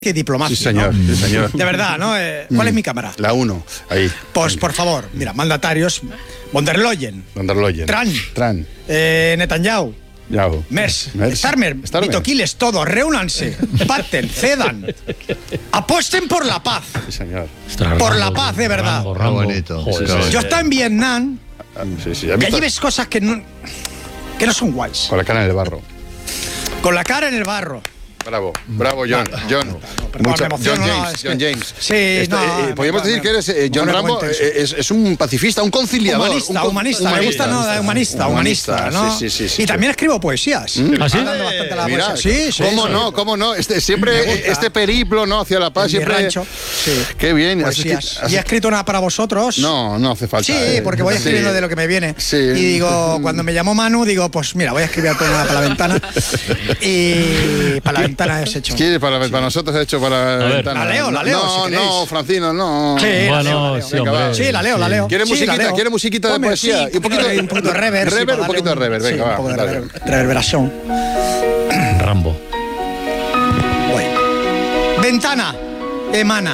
Qué diplomacia. Sí, señor, ¿no? sí, señor. De verdad, ¿no? ¿Cuál es mi cámara? La 1, ahí. Pues, por favor, mira, mandatarios. Von der Leyen. Von der Leyen. Tran. Netanyahu. Yao. Merz. Starmer. Vitoquiles, todos. Reúnanse. Pacten. Cedan. Apuesten por la paz. Sí, señor. Por la paz, de verdad. Rambo. Bonito. Joder, Sí, sí. Yo estaba en Vietnam Sí, y allí ves cosas que no son guays. Con la cara en el barro. Con la cara en el barro. Bravo, John. Perdón, me emociono, John James. Sí, podríamos decir que eres John Rambo, es un pacifista, un conciliador. Humanista. Me gusta, ¿no? Humanista, ¿no? Sí. Y también escribo poesías. ¿Ah, sí? Bastante la Mira, poesía. Sí. ¿Cómo no? Siempre este periplo, ¿no? Hacia la paz, En mi siempre. rancho, sí. Qué bien. Poesías. ¿Y he escrito una para vosotros? No hace falta. Sí, porque voy escribiendo de lo que me viene. Sí. Y digo, cuando me llamó Manu, digo, pues mira, voy a escribir una para la ventana. Y para la ventana has hecho. Sí, para nosotros he hecho para la ventana. La leo, si queréis. No, Francino, no. Sí, Bueno, sí, hombre. Sí, la leo. ¿Quiere Sí, musiquita? la leo. ¿Quiere musiquita de Ponme, poesía? sí, un poquito de reverb. Un poquito de reverb, venga, va. Un poco de dale. reverberación. Rambo. Voy. Ventana emana.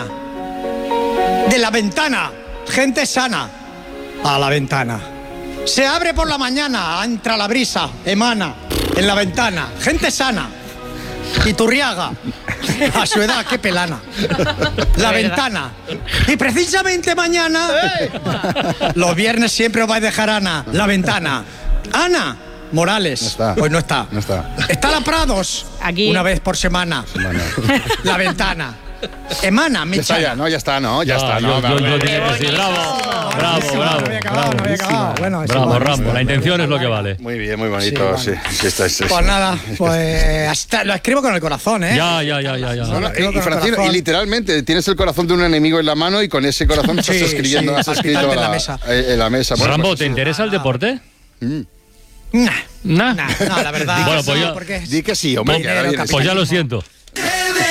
De la ventana, gente sana. A la ventana. Se abre por la mañana, entra la brisa, emana. En la ventana, gente sana. Iturriaga. A su edad, qué pelana. La ventana. Y precisamente mañana, los viernes siempre os vais a dejar Ana. La ventana. Ana Morales. No está. Pues no está. No está. Está la Prados. Aquí. Una vez por semana. La ventana. Emana, mi Ya está, chana. ya está. Bravo. Yo tenía que decir, bravo. No había acabado. Bueno, es Bravo, igual. Rambo. La intención es lo que vale. Muy bien, muy bonito. Sí, Sí, está. Pues nada, pues hasta lo escribo con el corazón, ¿eh? Ya. No, escribo con el Francino, corazón. y literalmente tienes el corazón de un enemigo en la mano y con ese corazón estás Sí, escribiendo, sí, has escrito palpitante en la mesa. en la mesa. Bueno, Rambo, pues, ¿te interesa el deporte? Nah, Nah. no, la verdad. Bueno, pues no, ya- porque di que sí, hombre. Dinero, que ahora vienes. Pues ya lo siento.